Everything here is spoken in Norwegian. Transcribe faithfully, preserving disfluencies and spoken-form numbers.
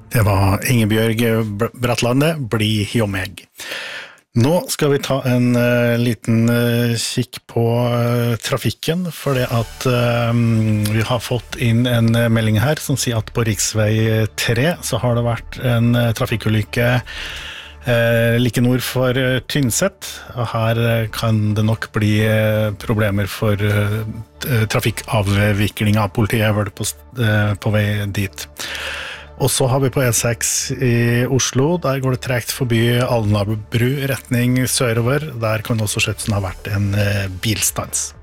Det var Ingebjørg Brattlande, Bli hjå meg. Nå skal vi ta en uh, liten uh, kikk på uh, trafikken, for det at uh, vi har fått inn en uh, melding her som sier at på riksvei tre så har det vært en uh, trafikkulykke uh, like nord for uh, Tynset, og her uh, kan det nok bli uh, problemer for uh, trafikkavvikling av politiet vel på, uh, på vei dit. Og så har vi på E seks i Oslo, der går det trekt forbi Alnabru retning sørover. Der kan det også skjøtt som har vært en bilstans.